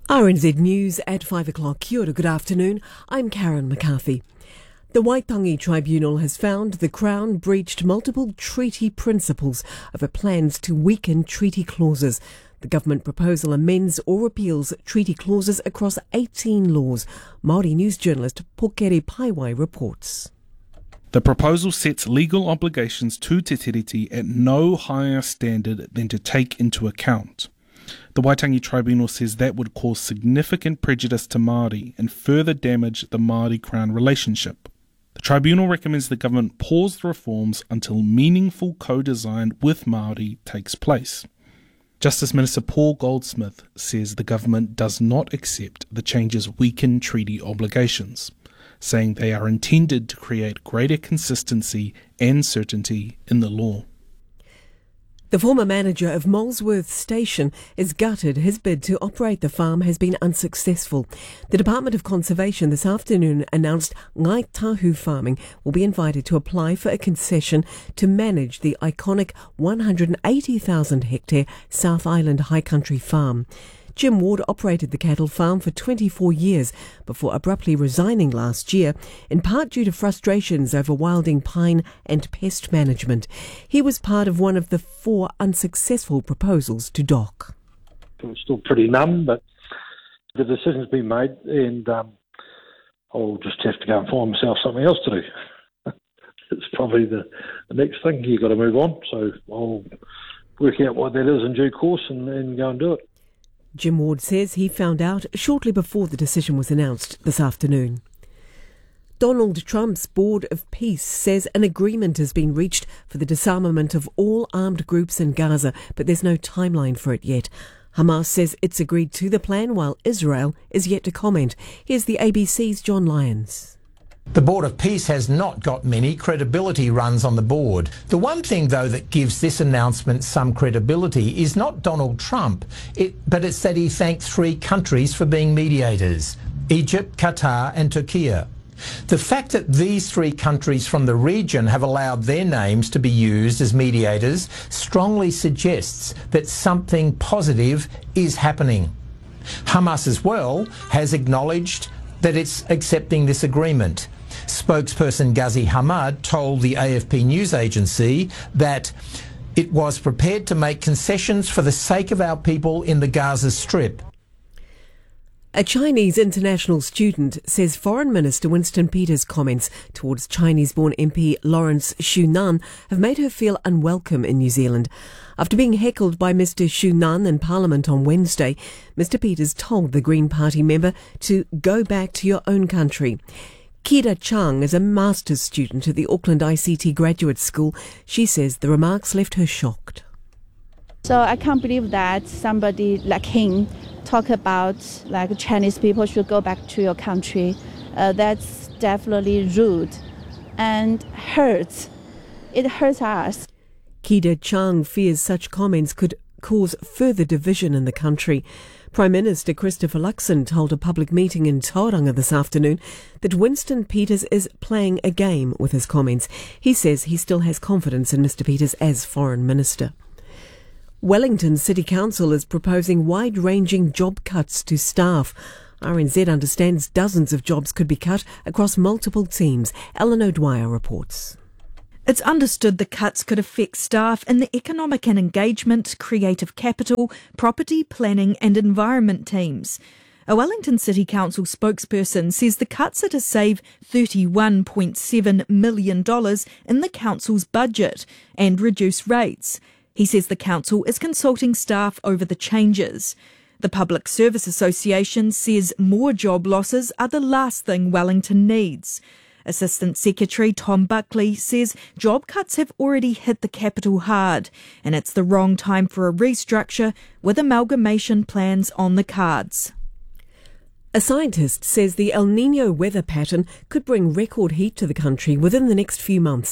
RNZ News at 5 o'clock. Kia ora, good afternoon. I'm Karen McCarthy. The Waitangi Tribunal has found the Crown breached multiple treaty principles over plans to weaken treaty clauses. The government proposal amends or repeals treaty clauses across 18 laws. Māori news journalist Pokere Paiwai reports. The proposal sets legal obligations to Te Tiriti at no higher standard than to take into account. The Waitangi Tribunal says that would cause significant prejudice to Māori and further damage the Māori-Crown relationship. The Tribunal recommends the government pause the reforms until meaningful co-design with Māori takes place. Justice Minister Paul Goldsmith says the government does not accept the changes weaken treaty obligations, saying they are intended to create greater consistency and certainty in the law. The former manager of Molesworth Station is gutted his bid to operate the farm has been unsuccessful. The Department of Conservation this afternoon announced Ngai Tahu Farming will be invited to apply for a concession to manage the iconic 180,000 hectare South Island High Country farm. Jim Ward operated the cattle farm for 24 years before abruptly resigning last year, in part due to frustrations over wilding pine and pest management. He was part of one of the 4 unsuccessful proposals to dock. I'm still pretty numb, but the decision's been made, and I'll just have to go and find myself something else to do. It's probably the next thing. You've got to move on, so I'll work out what that is in due course and go and do it. Jim Ward says he found out shortly before the decision was announced this afternoon. Donald Trump's Board of Peace says an agreement has been reached for the disarmament of all armed groups in Gaza, but there's no timeline for it yet. Hamas says it's agreed to the plan while Israel is yet to comment. Here's the ABC's John Lyons. The Board of Peace has not got many credibility runs on the board. The one thing, though, that gives this announcement some credibility is not Donald Trump, but it's that he thanked 3 countries for being mediators: Egypt, Qatar and Turkey. The fact that these 3 countries from the region have allowed their names to be used as mediators strongly suggests that something positive is happening. Hamas as well has acknowledged that it's accepting this agreement. Spokesperson Ghazi Hamad told the AFP news agency that it was prepared to make concessions for the sake of our people in the Gaza Strip. A Chinese international student says Foreign Minister Winston Peters' comments towards Chinese-born MP Lawrence Shunan have made her feel unwelcome in New Zealand. After being heckled by Mr Shunan in Parliament on Wednesday, Mr Peters told the Green Party member to go back to your own country. Kira Chang is a master's student at the Auckland ICT Graduate School. She says the remarks left her shocked. So I can't believe that somebody like him talk about like Chinese people should go back to your country. That's definitely rude and hurts. It hurts us. Kira Chang fears such comments could cause further division in the country. Prime Minister Christopher Luxon told a public meeting in Tauranga this afternoon that Winston Peters is playing a game with his comments. He says he still has confidence in Mr Peters as Foreign Minister. Wellington City Council is proposing wide-ranging job cuts to staff. RNZ understands dozens of jobs could be cut across multiple teams. Ellen O'Dwyer reports. It's understood the cuts could affect staff in the economic and engagement, creative capital, property, planning and environment teams. A Wellington City Council spokesperson says the cuts are to save $31.7 million in the council's budget and reduce rates. He says the council is consulting staff over the changes. The Public Service Association says more job losses are the last thing Wellington needs. Assistant Secretary Tom Buckley says job cuts have already hit the capital hard and it's the wrong time for a restructure with amalgamation plans on the cards. A scientist says the El Niño weather pattern could bring record heat to the country within the next few months.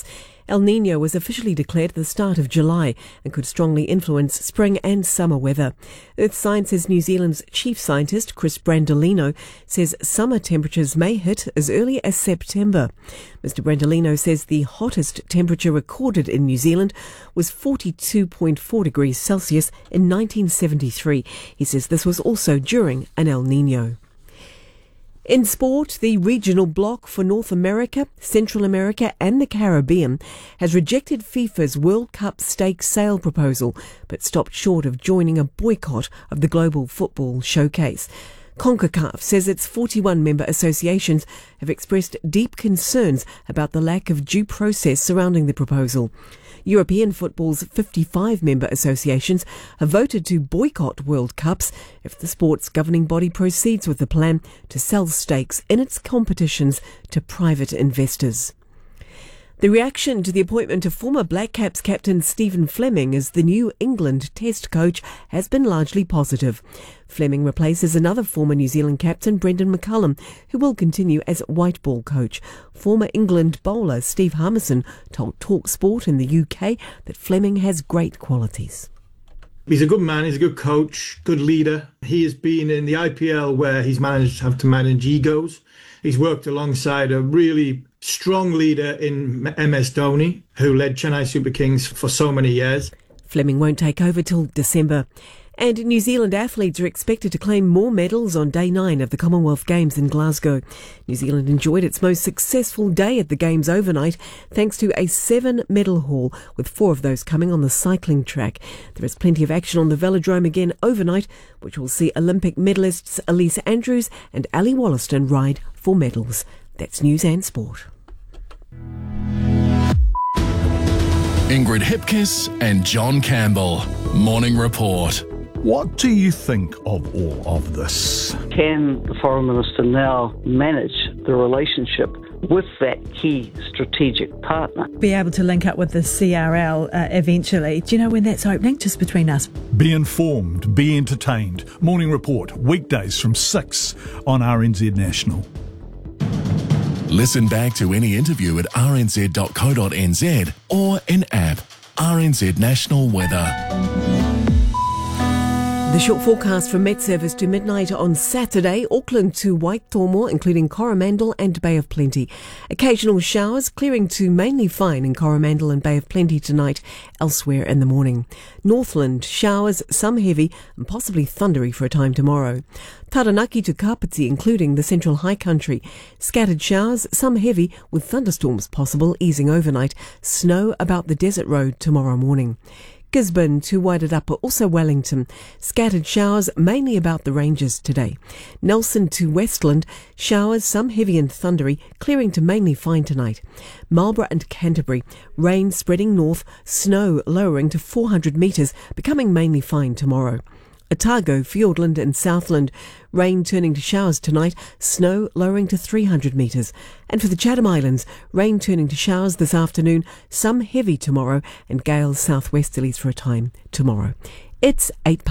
El Niño was officially declared at the start of July and could strongly influence spring and summer weather. Earth Sciences New Zealand's chief scientist, Chris Brandolino, says summer temperatures may hit as early as September. Mr. Brandolino says the hottest temperature recorded in New Zealand was 42.4 degrees Celsius in 1973. He says this was also during an El Niño. In sport, the regional bloc for North America, Central America and the Caribbean has rejected FIFA's World Cup stake sale proposal, but stopped short of joining a boycott of the global football showcase. CONCACAF says its 41 member associations have expressed deep concerns about the lack of due process surrounding the proposal. European football's 55 member associations have voted to boycott World Cups if the sport's governing body proceeds with the plan to sell stakes in its competitions to private investors. The reaction to the appointment of former Black Caps captain Stephen Fleming as the new England Test coach has been largely positive. Fleming replaces another former New Zealand captain, Brendan McCullum, who will continue as white ball coach. Former England bowler Steve Harmison told TalkSport in the UK that Fleming has great qualities. He's a good man, he's a good coach, good leader. He has been in the IPL where he's have to manage egos. He's worked alongside a really strong leader in MS Dhoni, who led Chennai Super Kings for so many years. Fleming won't take over till December. And New Zealand athletes are expected to claim more medals on Day 9 of the Commonwealth Games in Glasgow. New Zealand enjoyed its most successful day at the Games overnight thanks to a 7-medal haul, with 4 of those coming on the cycling track. There is plenty of action on the velodrome again overnight, which will see Olympic medalists Elise Andrews and Ali Wollaston ride for medals. That's News and Sport. Ingrid Hipkiss and John Campbell. Morning Report. What do you think of all of this? Can the Foreign Minister now manage the relationship with that key strategic partner? Be able to link up with the CRL eventually. Do you know when that's opening? Just between us. Be informed, be entertained. Morning Report, weekdays from 6 on RNZ National. Listen back to any interview at rnz.co.nz or in app RNZ National Weather. The short forecast from Met Service to midnight on Saturday, Auckland to Waitomo, including Coromandel and Bay of Plenty. Occasional showers, clearing to mainly fine in Coromandel and Bay of Plenty tonight, elsewhere in the morning. Northland, showers, some heavy and possibly thundery for a time tomorrow. Taranaki to Kapiti, including the Central High Country. Scattered showers, some heavy, with thunderstorms possible, easing overnight. Snow about the desert road tomorrow morning. Gisborne to Wairarapa, also Wellington. Scattered showers, mainly about the ranges today. Nelson to Westland, showers, some heavy and thundery, clearing to mainly fine tonight. Marlborough and Canterbury, rain spreading north, snow lowering to 400 metres, becoming mainly fine tomorrow. Otago, Fiordland and Southland, rain turning to showers tonight, snow lowering to 300 metres. And for the Chatham Islands, rain turning to showers this afternoon, some heavy tomorrow and gales southwesterlies for a time tomorrow. It's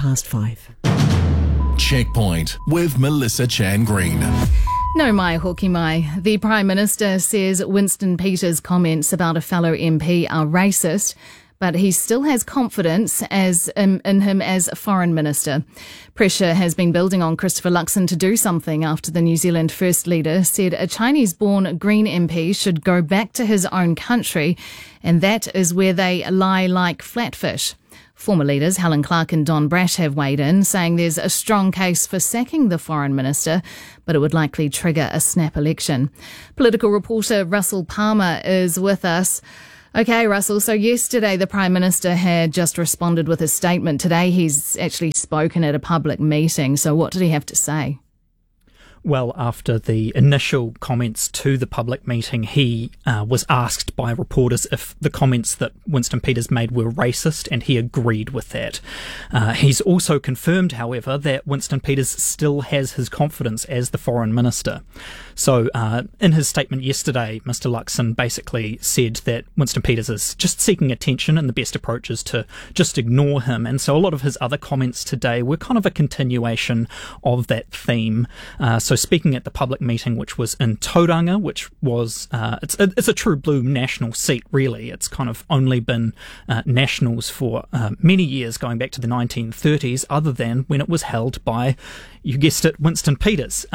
5:08. Checkpoint with Melissa Chan Green. No mai hoki mai. The Prime Minister says Winston Peters' comments about a fellow MP are racist, but he still has confidence in him as a foreign minister. Pressure has been building on Christopher Luxon to do something after the New Zealand First Leader said a Chinese-born Green MP should go back to his own country, and that is where they lie like flatfish. Former leaders Helen Clark and Don Brash have weighed in, saying there's a strong case for sacking the foreign minister, but it would likely trigger a snap election. Political reporter Russell Palmer is with us. Okay, Russell, so yesterday the Prime Minister had just responded with a statement. Today he's actually spoken at a public meeting. So what did he have to say? Well, after the initial comments to the public meeting, he was asked by reporters if the comments that Winston Peters made were racist, and he agreed with that. He's also confirmed, however, that Winston Peters still has his confidence as the foreign minister. So in his statement yesterday, Mr. Luxon basically said that Winston Peters is just seeking attention and the best approach is to just ignore him. And so a lot of his other comments today were kind of a continuation of that theme. So So speaking at the public meeting, which was in Tauranga, which was, it's a true blue national seat, really. It's kind of only been nationals for many years, going back to the 1930s, other than when it was held by, you guessed it, Winston Peters.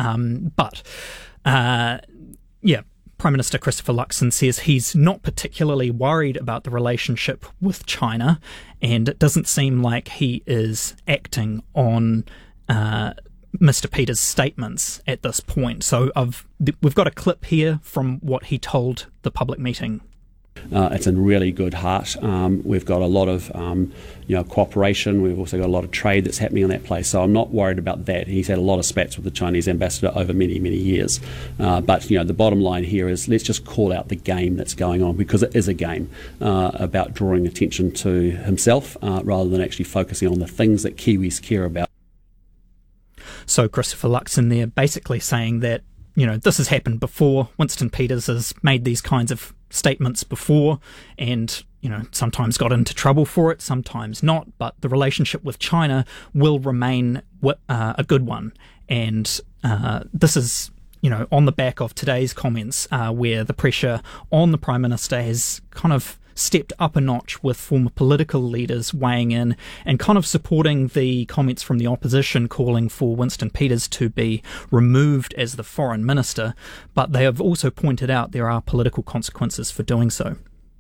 Prime Minister Christopher Luxon says he's not particularly worried about the relationship with China, and it doesn't seem like he is acting on Mr. Peters' statements at this point. So we've got a clip here from what he told the public meeting. It's in really good heart. We've got a lot of cooperation. We've also got a lot of trade that's happening in that place. So I'm not worried about that. He's had a lot of spats with the Chinese ambassador over many, many years. But the bottom line here is let's just call out the game that's going on, because it is a game about drawing attention to himself rather than actually focusing on the things that Kiwis care about. So Christopher Luxon there basically saying that, this has happened before. Winston Peters has made these kinds of statements before and, sometimes got into trouble for it, sometimes not. But the relationship with China will remain a good one. And this is, on the back of today's comments where the pressure on the Prime Minister has kind of stepped up a notch, with former political leaders weighing in and kind of supporting the comments from the opposition calling for Winston Peters to be removed as the foreign minister. But they have also pointed out there are political consequences for doing so.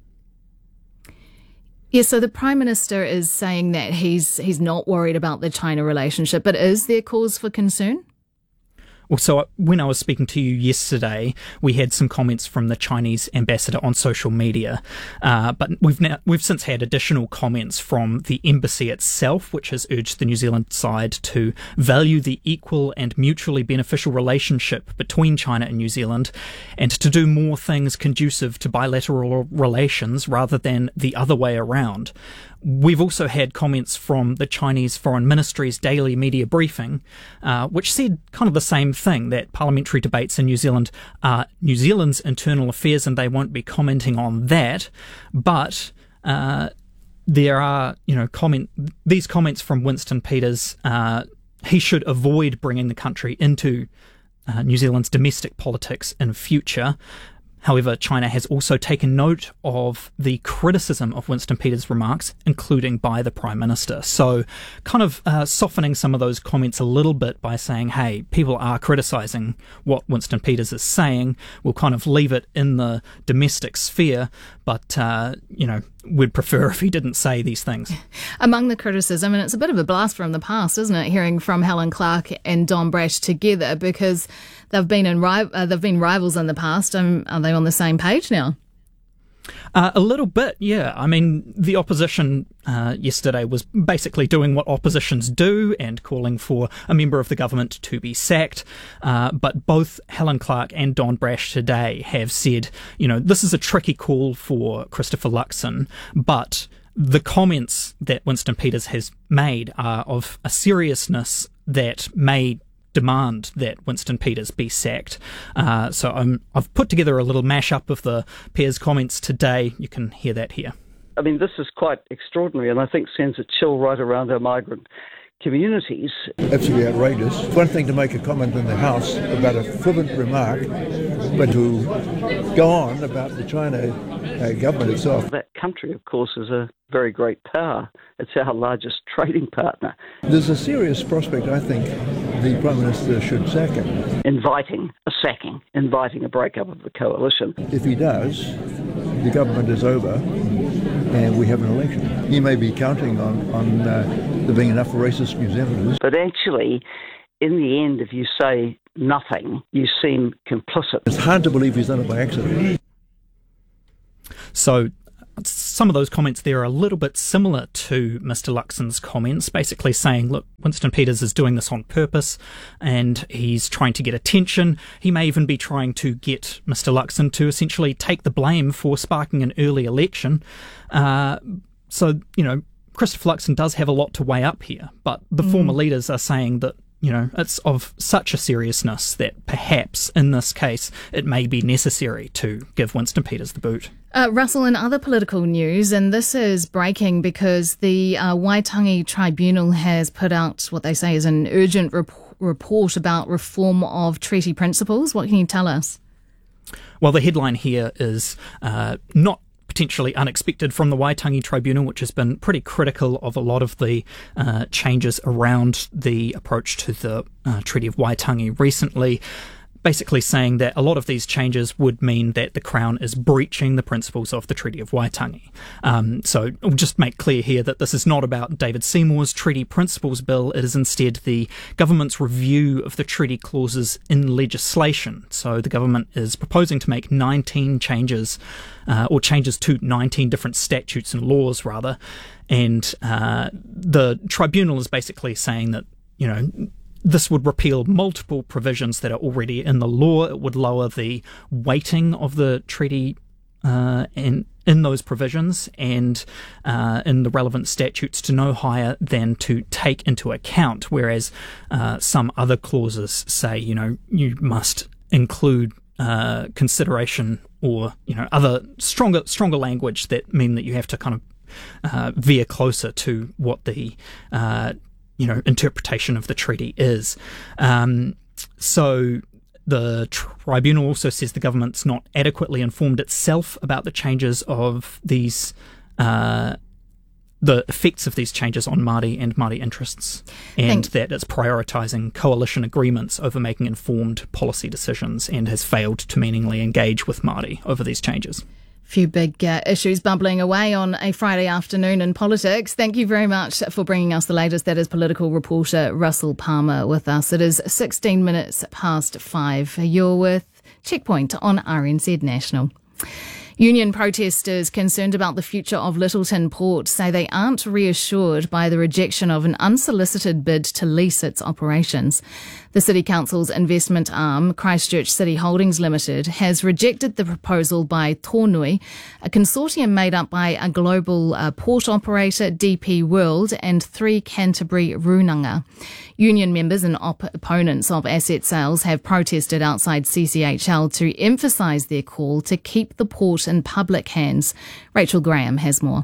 Yeah, so the Prime Minister is saying that he's not worried about the China relationship, but is there cause for concern? Well, so when I was speaking to you yesterday, we had some comments from the Chinese ambassador on social media, but we've since had additional comments from the embassy itself, which has urged the New Zealand side to value the equal and mutually beneficial relationship between China and New Zealand, and to do more things conducive to bilateral relations rather than the other way around. We've also had comments from the Chinese Foreign Ministry's daily media briefing, which said kind of the same thing, that parliamentary debates in New Zealand are New Zealand's internal affairs and they won't be commenting on that. But there are, these comments from Winston Peters, he should avoid bringing the country into New Zealand's domestic politics in future. However, China has also taken note of the criticism of Winston Peters' remarks, including by the Prime Minister. So kind of softening some of those comments a little bit by saying, hey, people are criticising what Winston Peters is saying. We'll kind of leave it in the domestic sphere, but, we'd prefer if he didn't say these things. Among the criticism, and it's a bit of a blast from the past, isn't it, hearing from Helen Clark and Don Brash together, because they've been rivals in the past. Are they on the same page now? A little bit, yeah. I mean, the opposition yesterday was basically doing what oppositions do and calling for a member of the government to be sacked. But both Helen Clark and Don Brash today have said, this is a tricky call for Christopher Luxon, but the comments that Winston Peters has made are of a seriousness that may demand that Winston Peters be sacked. So I've put together a little mashup of the pair's comments today. You can hear that here. I mean, this is quite extraordinary, and I think sends a chill right around our migrant communities. Absolutely outrageous. It's one thing to make a comment in the House about a flippant remark, but to go on about the China government itself. That country, of course, is a very great power. It's our largest trading partner. There's a serious prospect, I think, the Prime Minister should sack him. Inviting a breakup of the coalition. If he does, the government is over and we have an election. He may be counting on there being enough racist New Zealanders. But actually, in the end, if you say nothing, you seem complicit. It's hard to believe he's done it by accident. So some of those comments there are a little bit similar to Mr. Luxon's comments, basically saying, look, Winston Peters is doing this on purpose and he's trying to get attention. He may even be trying to get Mr. Luxon to essentially take the blame for sparking an early election. So, Christopher Luxon does have a lot to weigh up here, but the former leaders are saying that, it's of such a seriousness that perhaps in this case it may be necessary to give Winston Peters the boot. Russell, in other political news, and this is breaking because the Waitangi Tribunal has put out what they say is an urgent report about reform of treaty principles. What can you tell us? Well, the headline here is not potentially unexpected from the Waitangi Tribunal, which has been pretty critical of a lot of the changes around the approach to the Treaty of Waitangi recently, basically saying that a lot of these changes would mean that the Crown is breaching the principles of the Treaty of Waitangi. So I'll just make clear here that this is not about David Seymour's Treaty Principles Bill. It is instead the government's review of the treaty clauses in legislation. So the government is proposing to make 19 changes, or changes to 19 different statutes and laws, rather. And the tribunal is basically saying that, this would repeal multiple provisions that are already in the law. It would lower the weighting of the treaty in those provisions and in the relevant statutes to no higher than to take into account, whereas some other clauses say, you must include consideration or, other stronger language that mean that you have to kind of veer closer to what the interpretation of the treaty is. So the tribunal also says the government's not adequately informed itself about the changes of these, the effects of these changes on Māori and Māori interests, and that it's prioritising coalition agreements over making informed policy decisions and has failed to meaningfully engage with Māori over these changes. Few big issues bubbling away on a Friday afternoon in politics. Thank you very much for bringing us the latest. That is political reporter Russell Palmer with us. It is 16 minutes past 5. You're with Checkpoint on RNZ National. Union protesters concerned about the future of Lyttelton Port say they aren't reassured by the rejection of an unsolicited bid to lease its operations. The City Council's investment arm, Christchurch City Holdings Limited, has rejected the proposal by Tōnui, a consortium made up by a global port operator, DP World, and 3 Canterbury Runanga. Union members and opponents of asset sales have protested outside CCHL to emphasise their call to keep the port in public hands. Rachel Graham has more.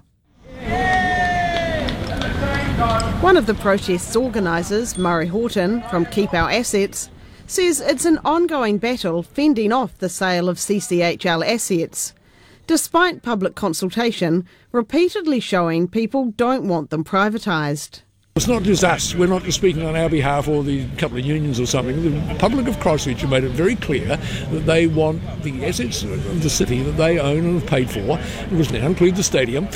One of the protest's organisers, Murray Horton, from Keep Our Assets, says it's an ongoing battle fending off the sale of CCHL assets, despite public consultation repeatedly showing people don't want them privatised. It's not just us, we're not just speaking on our behalf or the couple of unions or something. The public of Christchurch have made it very clear that they want the assets of the city that they own and have paid for, which now include the stadium,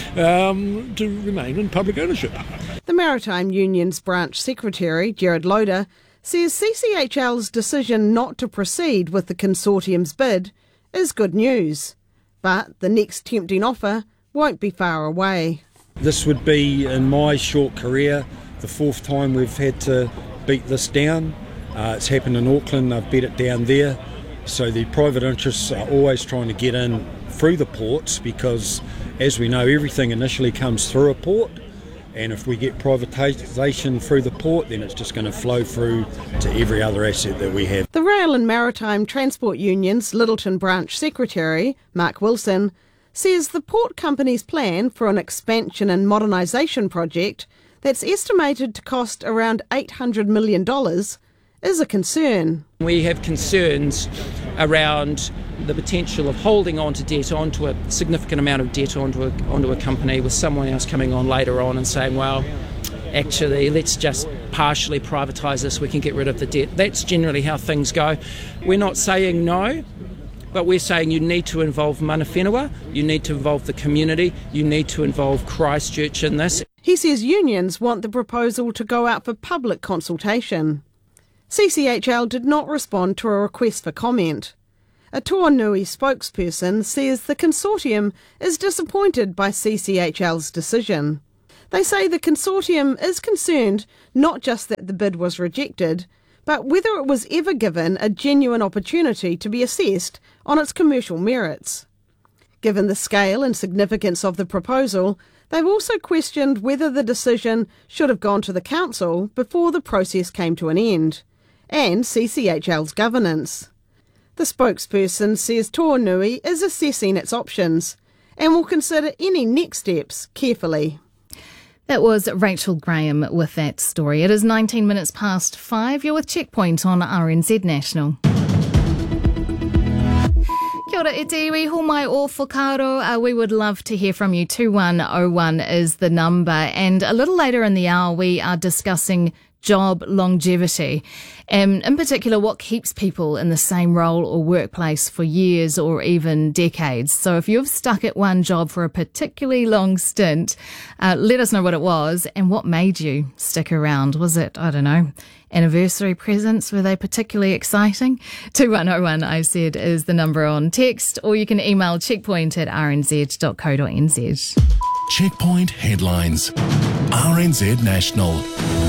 to remain in public ownership. The Maritime Union's branch secretary, Gerard Loader, says CCHL's decision not to proceed with the consortium's bid is good news, but the next tempting offer won't be far away. This would be, in my short career, the 4th time we've had to beat this down. It's happened in Auckland, they've beat it down there. So the private interests are always trying to get in through the ports because, as we know, everything initially comes through a port. And if we get privatisation through the port, then it's just going to flow through to every other asset that we have. The Rail and Maritime Transport Union's Lyttelton branch secretary, Mark Wilson, says the port company's plan for an expansion and modernisation project that's estimated to cost around $800 million is a concern. We have concerns around the potential of holding on to debt, onto a significant amount of debt onto a company, with someone else coming on later on and saying, well, actually, let's just partially privatise this, we can get rid of the debt. That's generally how things go. We're not saying no, but we're saying you need to involve mana whenua, you need to involve the community, you need to involve Christchurch in this. He says unions want the proposal to go out for public consultation. CCHL did not respond to a request for comment. A Tōnui spokesperson says the consortium is disappointed by CCHL's decision. They say the consortium is concerned not just that the bid was rejected, but whether it was ever given a genuine opportunity to be assessed on its commercial merits. Given the scale and significance of the proposal, they've also questioned whether the decision should have gone to the council before the process came to an end, and CCHL's governance. The spokesperson says Tōnui is assessing its options and will consider any next steps carefully. That was Rachel Graham with that story. It is 19 minutes past 5. You're with Checkpoint on RNZ National. Kia ora, e te iwi, homai o whakaro. We would love to hear from you. 2101 is the number. And a little later in the hour, we are discussing job longevity. In particular, what keeps people in the same role or workplace for years or even decades. So if you've stuck at one job for a particularly long stint, let us know what it was and what made you stick around. Was it, I don't know, anniversary presents? Were they particularly exciting? 2101 I said is the number on text, or you can email checkpoint@rnz.co.nz. Checkpoint headlines. RNZ National.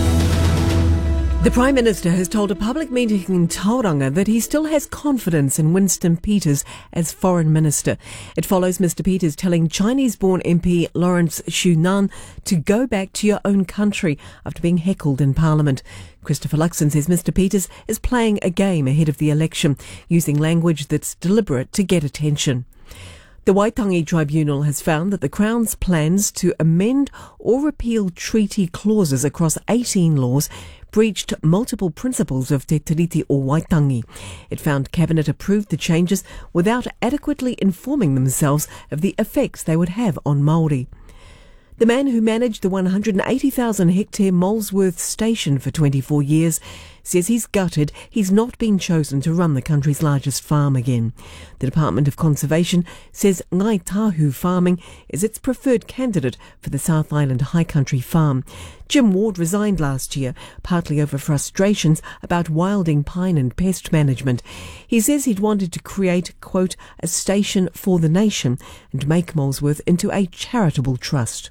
The Prime Minister has told a public meeting in Tauranga that he still has confidence in Winston Peters as Foreign Minister. It follows Mr Peters telling Chinese-born MP Lawrence Shunan to go back to your own country after being heckled in Parliament. Christopher Luxon says Mr Peters is playing a game ahead of the election, using language that's deliberate to get attention. The Waitangi Tribunal has found that the Crown's plans to amend or repeal treaty clauses across 18 laws breached multiple principles of Te Tiriti o Waitangi. It found Cabinet approved the changes without adequately informing themselves of the effects they would have on Māori. The man who managed the 180,000-hectare Molesworth station for 24 years says he's gutted he's not been chosen to run the country's largest farm again. The Department of Conservation says Ngai Tahu farming is its preferred candidate for the South Island High Country farm. Jim Ward resigned last year, partly over frustrations about wilding pine and pest management. He says he'd wanted to create, quote, a station for the nation and make Molesworth into a charitable trust.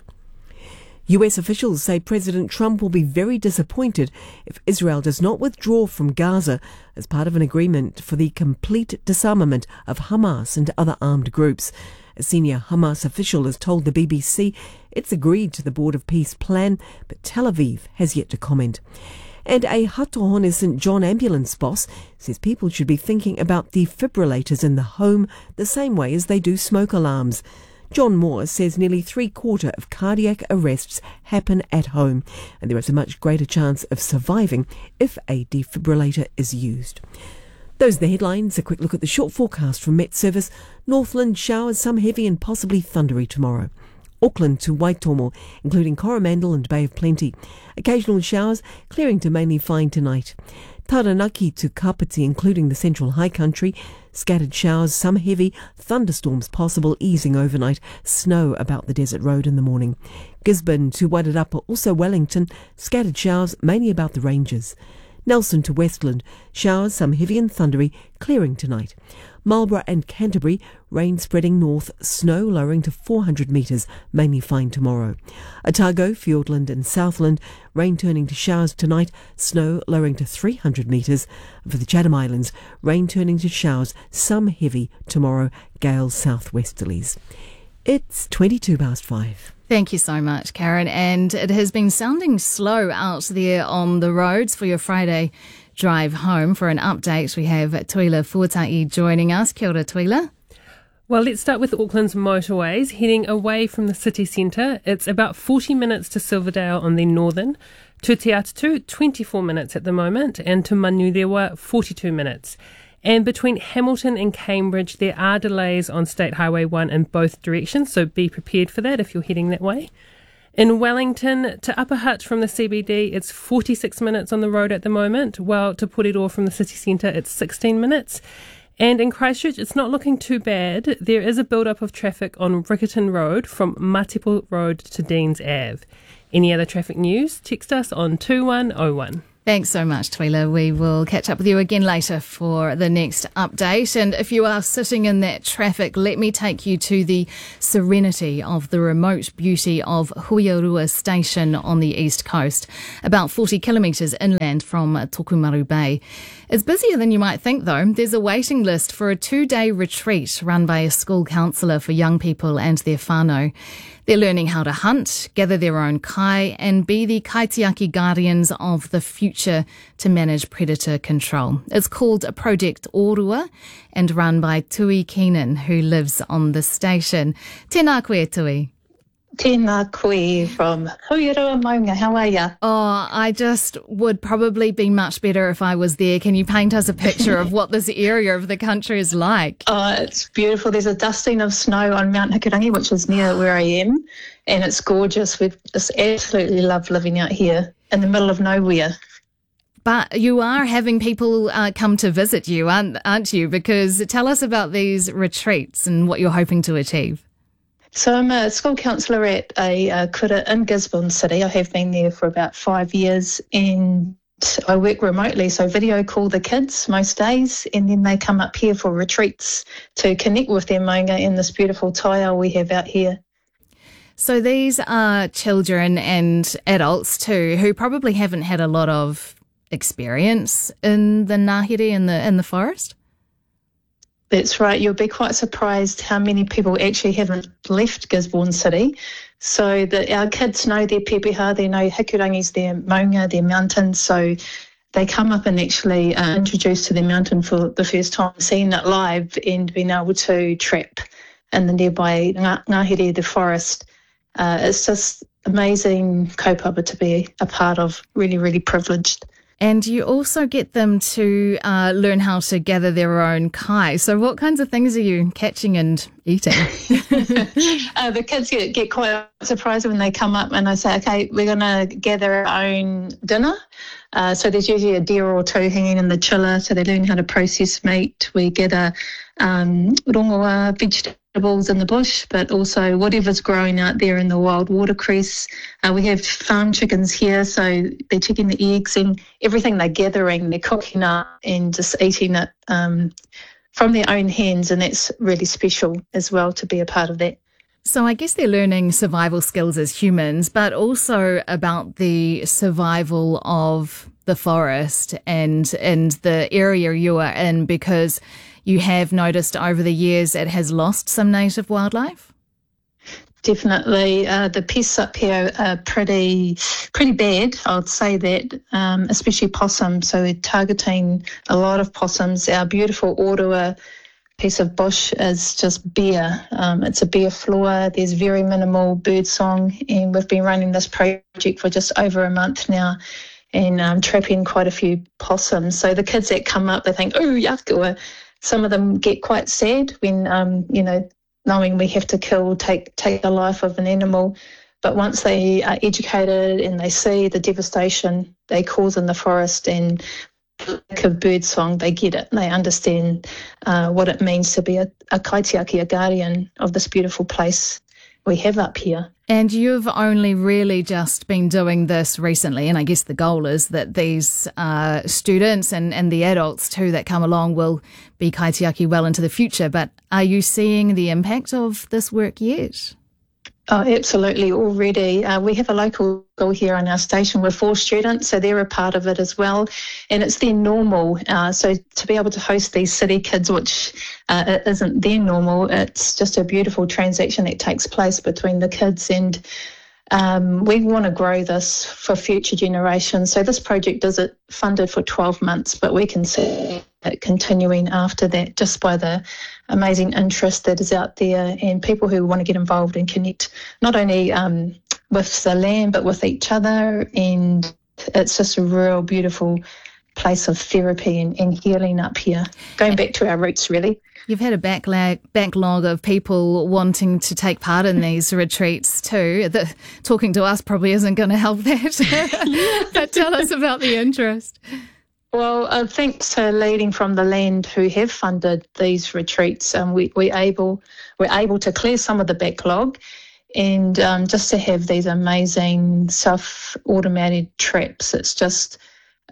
US officials say President Trump will be very disappointed if Israel does not withdraw from Gaza as part of an agreement for the complete disarmament of Hamas and other armed groups. A senior Hamas official has told the BBC it's agreed to the Board of Peace plan, but Tel Aviv has yet to comment. And a Hatohone St John ambulance boss says people should be thinking about defibrillators in the home the same way as they do smoke alarms. John Moore says nearly 3/4 of cardiac arrests happen at home, and there is a much greater chance of surviving if a defibrillator is used. Those are the headlines. A quick look at the short forecast from Met Service. Northland showers, some heavy and possibly thundery tomorrow. Auckland to Waitomo, including Coromandel and Bay of Plenty. Occasional showers, clearing to mainly fine tonight. Taranaki to Kapiti, including the Central High Country. Scattered showers, some heavy, thunderstorms possible, easing overnight. Snow about the desert road in the morning. Gisborne to Wairarapa, also Wellington. Scattered showers, mainly about the ranges. Nelson to Westland, showers, some heavy and thundery, clearing tonight. Marlborough and Canterbury, rain spreading north, snow lowering to 400 metres, mainly fine tomorrow. Otago, Fiordland and Southland, rain turning to showers tonight, snow lowering to 300 metres. For the Chatham Islands, rain turning to showers, some heavy tomorrow, gales southwesterlies. It's 5:22. Thank you so much, Karen. And it has been sounding slow out there on the roads for your Friday drive home. For an update, we have Tuila Fuatai joining us. Kia ora, Tuila. Well, let's start with Auckland's motorways. Heading away from the city centre, it's about 40 minutes to Silverdale on the northern, to Te Atatu, 24 minutes at the moment, and to Manurewa, 42 minutes. And between Hamilton and Cambridge, there are delays on State Highway 1 in both directions, so be prepared for that if you're heading that way. In Wellington to Upper Hutt from the CBD, it's 46 minutes on the road at the moment, while to Porirua from the city centre, it's 16 minutes. And in Christchurch, it's not looking too bad. There is a build-up of traffic on Riccarton Road from Matipo Road to Deans Ave. Any other traffic news? Text us on 2101. Thanks so much, Tuila. We will catch up with you again later for the next update. And if you are sitting in that traffic, let me take you to the serenity of the remote beauty of Huiarua Station on the east coast, about 40 kilometres inland from Tokumaru Bay. It's busier than you might think, though. There's a waiting list for a 2-day retreat run by a school counsellor for young people and their whānau. They're learning how to hunt, gather their own kai, and be the kaitiaki guardians of the future to manage predator control. It's called Project Orua and run by Tui Keenan, who lives on the station. Tēnā koe, Tui. Tēnā koe from Huiroa Maunga. How are ya? Oh, I just would probably be much better if I was there. Can you paint us a picture of what this area of the country is like? Oh, it's beautiful. There's a dusting of snow on Mount Hikurangi, which is near where I am, and it's gorgeous. We just absolutely love living out here in the middle of nowhere. But you are having people come to visit you, aren't you? Because tell us about these retreats and what you're hoping to achieve. So I'm a school counsellor at a kura in Gisborne City. I have been there for about 5 years, and I work remotely, so video call the kids most days, and then they come up here for retreats to connect with their maunga in this beautiful taiao we have out here. So these are children and adults too who probably haven't had a lot of experience in the ngahere in the forest? That's right. You'll be quite surprised how many people actually haven't left Gisborne City. So that our kids know their pepeha, they know Hikurangis, their maunga, their mountains. So they come up and actually introduced to the mountain for the first time, seeing it live and being able to trap in the nearby ngahere, the forest. It's just amazing kaupapa to be a part of, really, really privileged. And you also get them to learn how to gather their own kai. So what kinds of things are you catching and eating? The kids get quite surprised when they come up and I say, okay, we're going to gather our own dinner. So there's usually a deer or two hanging in the chiller, so they learn how to process meat. We gather rongoa, vegetables in the bush, but also whatever's growing out there in the wild watercress. We have farm chickens here, so they're checking the eggs and everything they're gathering, they're cooking up and just eating it from their own hands, and that's really special as well to be a part of that. So I guess they're learning survival skills as humans, but also about the survival of the forest and the area you are in, because you have noticed over the years it has lost some native wildlife? Definitely. The pests up here are pretty bad, I would say that, especially possums. So we're targeting a lot of possums. Our beautiful Orua piece of bush is just bare. It's a bare floor. There's very minimal bird song, and we've been running this project for just over a month now and trapping quite a few possums. So the kids that come up, they think, oh, yuck, or some of them get quite sad when, knowing we have to take the life of an animal. But once they are educated and they see the devastation they cause in the forest and lack of bird song, they get it. They understand what it means to be a kaitiaki, a guardian of this beautiful place we have up here. And you've only really just been doing this recently, and I guess the goal is that these students and the adults too that come along will be kaitiaki well into the future. But are you seeing the impact of this work yet? Oh, absolutely. Already. We have a local school here on our station with 4 students, so they're a part of it as well. And it's their normal. So to be able to host these city kids, which it isn't their normal, it's just a beautiful transaction that takes place between the kids. And we want to grow this for future generations. So this project is funded for 12 months, but we can see it continuing after that just by the amazing interest that is out there and people who want to get involved and connect not only with the land but with each other. And it's just a real beautiful place of therapy and healing up here, going back to our roots really. You've had a backlog of people wanting to take part in these retreats too. Talking to us probably isn't going to help that. But tell us about the interest. Well, thanks to Leading from the Land, who have funded these retreats, we're able to clear some of the backlog, and just to have these amazing self-automated traps. It's just,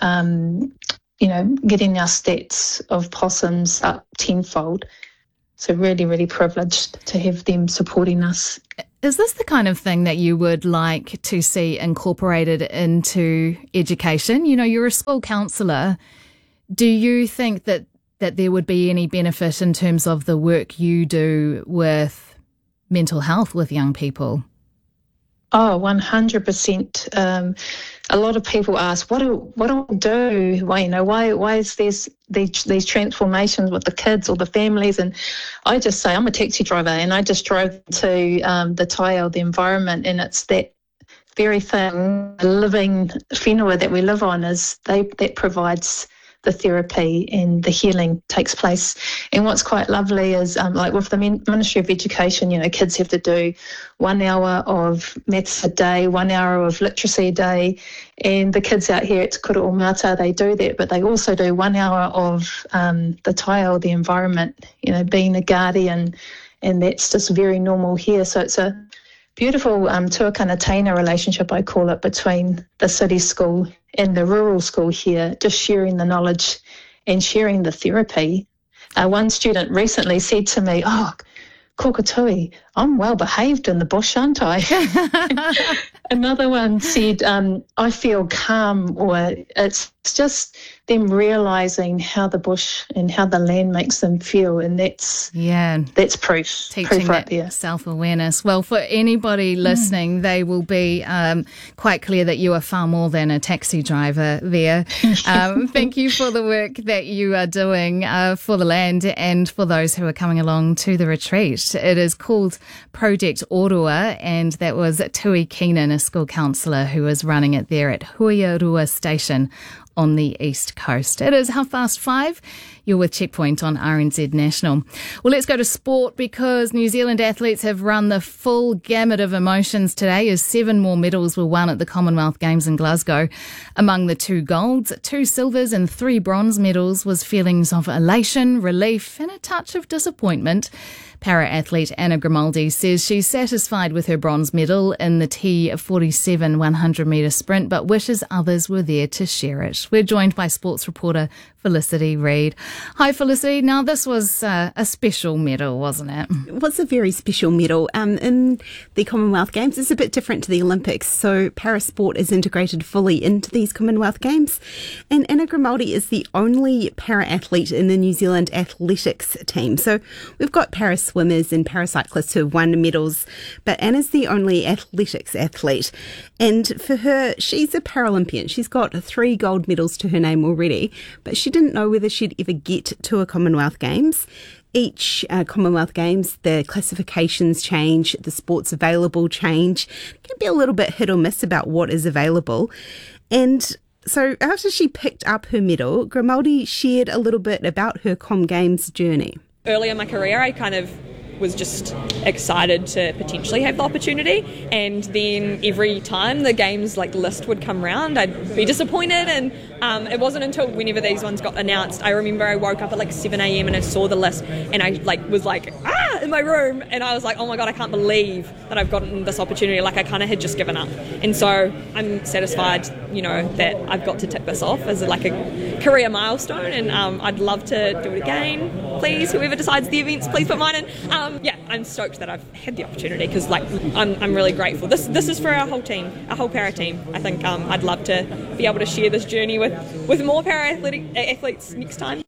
getting our stats of possums up tenfold. So really, really privileged to have them supporting us. Is this the kind of thing that you would like to see incorporated into education? You know, you're a school counsellor. Do you think that there would be any benefit in terms of the work you do with mental health with young people? Oh, 100%. A lot of people ask, what do I do? Why is there these transformations with the kids or the families. And I just say, I'm a taxi driver, and I just drove to the taiao, the environment, and it's that very thing, the living whenua that we live on, that provides the therapy and the healing takes place. And what's quite lovely is, like with the Ministry of Education, kids have to do 1 hour of maths a day, 1 hour of literacy a day, and the kids out here at Kura o Mata, they do that, but they also do 1 hour of the taiao, the environment, being a guardian, and that's just very normal here. So it's a beautiful tuakana teina relationship, I call it, between the city school and the rural school here, just sharing the knowledge and sharing the therapy. One student recently said to me, Kokotui, I'm well behaved in the bush, aren't I? Another one said, I feel calm, or it's just them realising how the bush and how the land makes them feel, and that's proof. Teaching proof right that there. self-awareness. Well, for anybody listening, they will be quite clear that you are far more than a taxi driver there. Thank you for the work that you are doing for the land and for those who are coming along to the retreat. It is called Project Orua, and that was Tui Keenan, a school counsellor who is running it there at Huiarua Station on the East Coast. It is 5:30. You're with Checkpoint on RNZ National. Well, let's go to sport, because New Zealand athletes have run the full gamut of emotions today as 7 more medals were won at the Commonwealth Games in Glasgow. Among the 2 golds, 2 silvers and 3 bronze medals was feelings of elation, relief and a touch of disappointment. Para-athlete Anna Grimaldi says she's satisfied with her bronze medal in the T47 100-metre sprint, but wishes others were there to share it. We're joined by sports reporter Felicity Reid. Hi, Felicity. Now, this was a special medal, wasn't it? It was a very special medal. In the Commonwealth Games, it's a bit different to the Olympics, so parasport is integrated fully into these Commonwealth Games. And Anna Grimaldi is the only para-athlete in the New Zealand athletics team. So we've got para-swimmers and paracyclists who have won medals, but Anna's the only athletics athlete. And for her, she's a Paralympian. She's got 3 gold medals to her name already, but she didn't know whether she'd ever get to a Commonwealth Games. Each Commonwealth Games, the classifications change, the sports available change. It can be a little bit hit or miss about what is available. And so after she picked up her medal, Grimaldi shared a little bit about her Com Games journey. Early in my career, I kind of was just excited to potentially have the opportunity, and then every time the games list would come round, I'd be disappointed, and it wasn't until whenever these ones got announced, I remember I woke up at 7 a.m. and I saw the list, and I was in my room, and I was like, oh my god, I can't believe that I've gotten this opportunity. I kind of had just given up, and so I'm satisfied that I've got to tick this off as a career milestone, and I'd love to do it again. Please, whoever decides the events, please put mine in. I'm stoked that I've had the opportunity, because I'm really grateful. This is for our whole team, our whole para team. I think I'd love to be able to share this journey with more para athletes next time.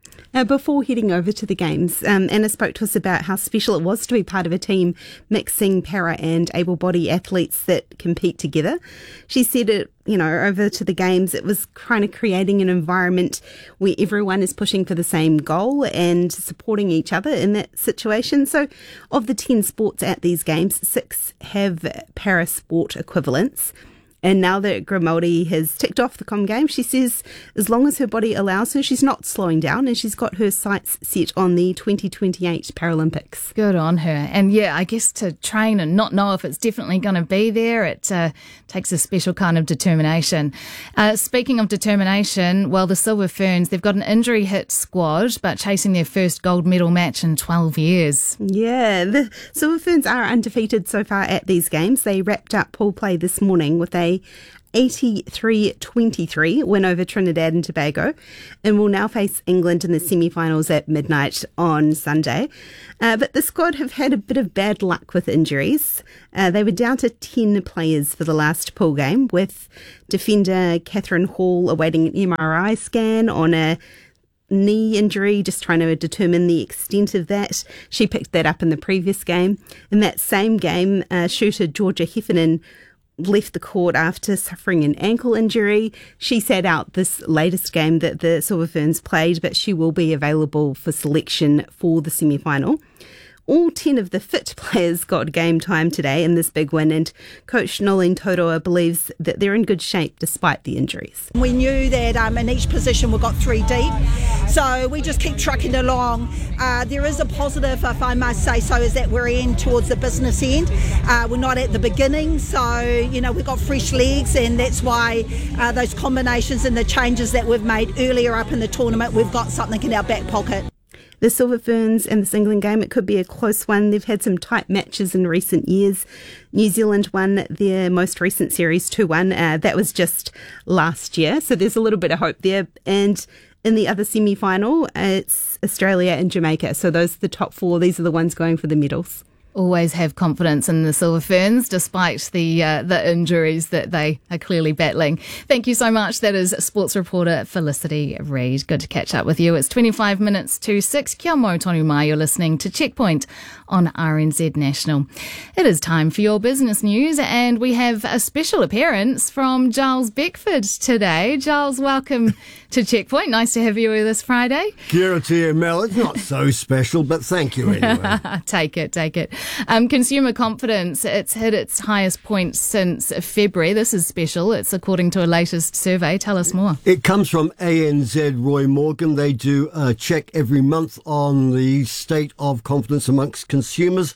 Before heading over to the Games, Anna spoke to us about how special it was to be part of a team mixing para and able-bodied athletes that compete together. She said it, over to the Games, it was kind of creating an environment where everyone is pushing for the same goal and supporting each other in that situation. So of the 10 sports at these Games, 6 have para-sport equivalents. And now that Grimaldi has ticked off the Com Games, she says as long as her body allows her, she's not slowing down, and she's got her sights set on the 2028 Paralympics. Good on her. And I guess to train and not know if it's definitely going to be there, it takes a special kind of determination. Speaking of determination, the Silver Ferns, they've got an injury-hit squad, but chasing their first gold medal match in 12 years. Yeah, the Silver Ferns are undefeated so far at these Games. They wrapped up pool play this morning with a 83-23 win over Trinidad and Tobago, and will now face England in the semi-finals at midnight on Sunday. But the squad have had a bit of bad luck with injuries. They were down to 10 players for the last pool game, with defender Catherine Hall awaiting an MRI scan on a knee injury, just trying to determine the extent of that. She picked that up in the previous game. In that same game, shooter Georgia Heffernan left the court after suffering an ankle injury. She sat out this latest game that the Silver Ferns played, but she will be available for selection for the semi-final. All 10 of the fit players got game time today in this big win, and coach Nolene Toroa believes that they're in good shape despite the injuries. We knew that in each position we got 3 deep, so we just keep trucking along. There is a positive, if I must say so, is that we're in towards the business end. We're not at the beginning, so we've got fresh legs, and that's why those combinations and the changes that we've made earlier up in the tournament, we've got something in our back pocket. The Silver Ferns and the England game, it could be a close one. They've had some tight matches in recent years. New Zealand won their most recent series 2-1. That was just last year, so there's a little bit of hope there. And in the other semi-final, it's Australia and Jamaica. So those are the top 4. These are the ones going for the medals. Always have confidence in the Silver Ferns despite the injuries that they are clearly battling. Thank you so much. That is sports reporter Felicity Reid. Good to catch up with you. It's 25 minutes to 6. Kia mau tonu mai. You're listening to Checkpoint on RNZ National. It is time for your business news, and we have a special appearance from Giles Beckford today. Giles, welcome to Checkpoint. Nice to have you with us Friday. Kia ora to you, Mel. It's not so special, but thank you anyway. Take it. Consumer confidence, it's hit its highest point since February. This is special. It's according to a latest survey. Tell us more. It comes from ANZ Roy Morgan. They do a check every month on the state of confidence amongst consumers.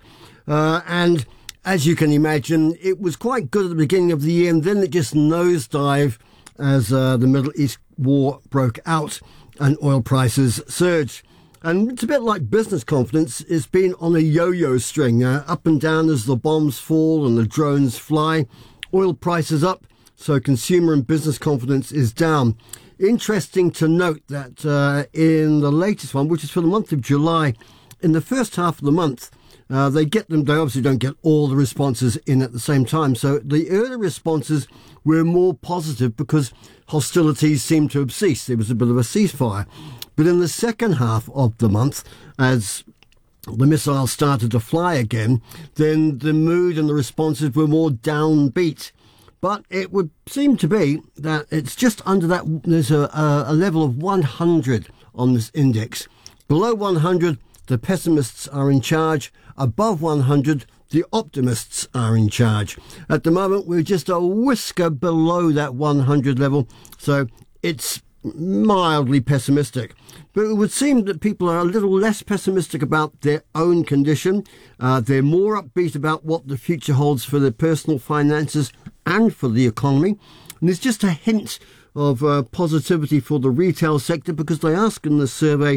And as you can imagine, it was quite good at the beginning of the year, and then it just nosedived as the Middle East war broke out and oil prices surged. And it's a bit like business confidence. It's been on a yo-yo string, up and down as the bombs fall and the drones fly. Oil prices up, so consumer and business confidence is down. Interesting to note that in the latest one, which is for the month of July, in the first half of the month, they obviously don't get all the responses in at the same time. So the early responses were more positive because hostilities seemed to have ceased. There was a bit of a ceasefire. But in the second half of the month, as the missiles started to fly again, then the mood and the responses were more downbeat. But it would seem to be that it's just under that. There's a level of 100 on this index. Below 100, the pessimists are in charge. Above 100, the optimists are in charge. At the moment, we're just a whisker below that 100 level. So it's mildly pessimistic. But it would seem that people are a little less pessimistic about their own condition. They're more upbeat about what the future holds for their personal finances and for the economy. And there's just a hint of positivity for the retail sector, because they ask in the survey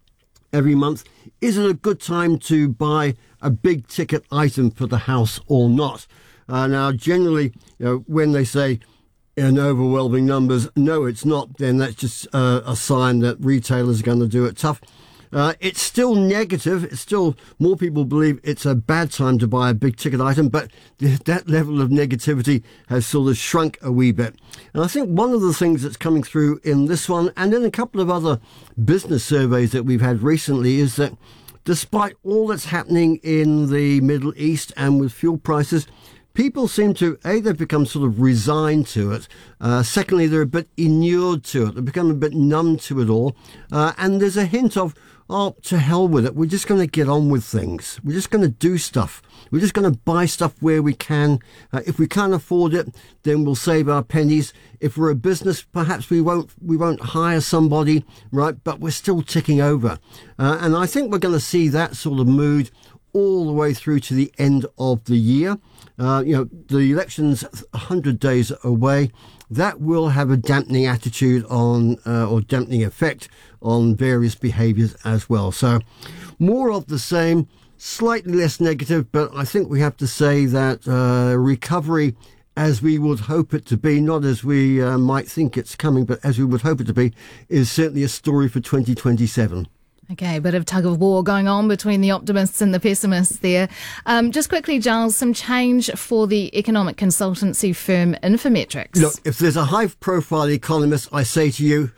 every month, is it a good time to buy a big ticket item for the house or not? Now, generally, when they say in overwhelming numbers, no, it's not, then that's just a sign that retailers are going to do it tough. It's still negative. It's still, more people believe it's a bad time to buy a big ticket item, but that level of negativity has sort of shrunk a wee bit. And I think one of the things that's coming through in this one and in a couple of other business surveys that we've had recently is that despite all that's happening in the Middle East and with fuel prices, people seem to, they've become sort of resigned to it. Secondly, they're a bit inured to it. They've become a bit numb to it all. And there's a hint of, oh, to hell with it. We're just going to get on with things. We're just going to do stuff. We're just going to buy stuff where we can. If we can't afford it, then we'll save our pennies. If we're a business, perhaps we won't hire somebody, right? But we're still ticking over. And I think we're going to see that sort of mood all the way through to the end of the year. The election's 100 days away. That will have a dampening attitude on, or dampening effect on various behaviours as well. So more of the same, slightly less negative, but I think we have to say that recovery as we would hope it to be, not as we might think it's coming, but as we would hope it to be, is certainly a story for 2027. Okay, a bit of tug of war going on between the optimists and the pessimists there. Just quickly, Giles, some change for the economic consultancy firm Infometrics. Look, if there's a high-profile economist, I say to you,